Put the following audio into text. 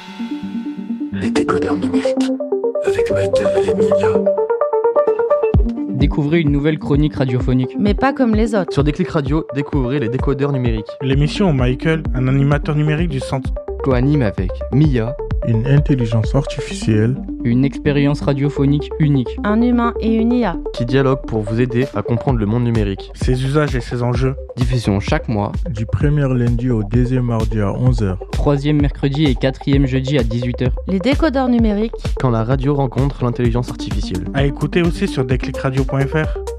Les décodeurs numériques avec Walter et Emilia. Découvrez une nouvelle chronique radiophonique. Mais pas comme les autres. Sur Déclic Radio, découvrez les décodeurs numériques. L'émission où Michael, un animateur numérique du centre, co-anime avec Mia, une intelligence artificielle, une expérience radiophonique unique, un humain et une IA qui dialoguent pour vous aider à comprendre le monde numérique, ses usages et ses enjeux. Diffusion chaque mois, du premier lundi au deuxième mardi à 11h, troisième mercredi et quatrième jeudi à 18h. Les décodeurs numériques, quand la radio rencontre l'intelligence artificielle. À écouter aussi sur déclicradio.fr.